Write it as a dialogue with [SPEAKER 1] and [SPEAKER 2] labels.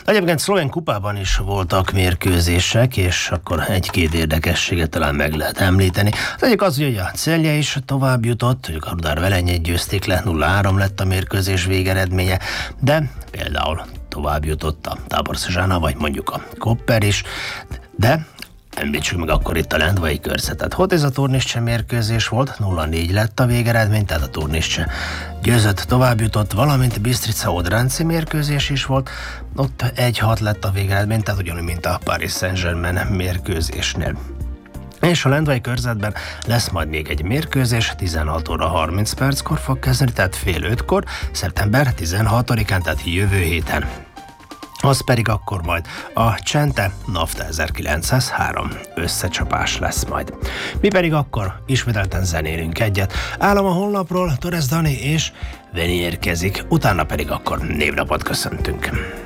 [SPEAKER 1] De egyébként szlovén kupában is voltak mérkőzések, és akkor egy-két érdekességet talán meg lehet említeni. Az egyik az, hogy a Celje is tovább jutott, hogy a Rudár Velenyét győzték le, 0-3 lett a mérkőzés végeredménye, de például tovább jutott a Tábor Szezsána, vagy mondjuk a Koper is, de említsük meg akkor itt a lendvai körzetet. Ott ez a Turniszcse mérkőzés volt, 0-4 lett a végeredmény, tehát a Turniszcse győzött, tovább jutott, valamint Bistrica Odránci mérkőzés is volt, ott 1-6 lett a végeredmény, tehát ugyanúgy, mint a Paris Saint-Germain mérkőzésnél. És a lendvai körzetben lesz majd még egy mérkőzés, 16 óra 30 perckor fog kezdeni, tehát fél 5-kor, szeptember 16-án, tehát jövő héten. Az pedig akkor majd a Csente Nafta 1903 összecsapás lesz majd. Mi pedig akkor ismételten zenélünk egyet. Állam a honlapról, Torres Dani és Veni érkezik, utána pedig akkor névnapot köszöntünk.